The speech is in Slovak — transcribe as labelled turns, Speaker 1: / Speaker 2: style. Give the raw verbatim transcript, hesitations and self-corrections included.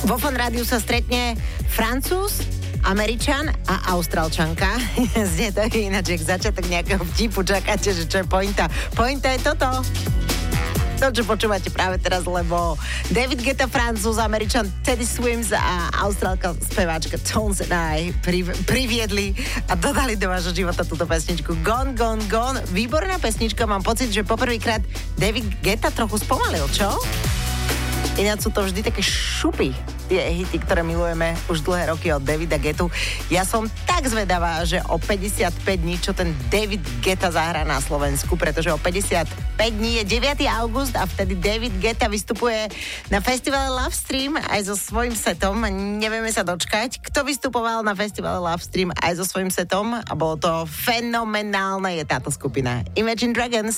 Speaker 1: Vo Fan Rádiu sa stretne Francúz, Američan a Austrálčanka. Znie to ináč, jak začiatok nejakého vtipu, čakáte, že čo je pointa. Pointa je toto. To, čo počúvate práve teraz, lebo David Guetta, Francúz, Američan Teddy Swims a Austrálka speváčka Tones and I priv- priviedli a dodali do vášho života túto pesničku Gone, Gone, Gone. Výborná pesnička, mám pocit, že poprvýkrát David Guetta trochu spomalil, čo? Ináč sú to vždy také šupy, tie hity, ktoré milujeme už dlhé roky od Davida Guettu. Ja som tak zvedavá, že o päťdesiatpäť dní, čo ten David Guetta zahrá na Slovensku, pretože o päťdesiatpäť dní je deviateho augusta a vtedy David Guetta vystupuje na festivale Love Stream aj so svojím setom. Nevieme sa dočkať, kto vystupoval na festivale Love Stream aj so svojím setom a bolo to fenomenálne, je táto skupina Imagine Dragons.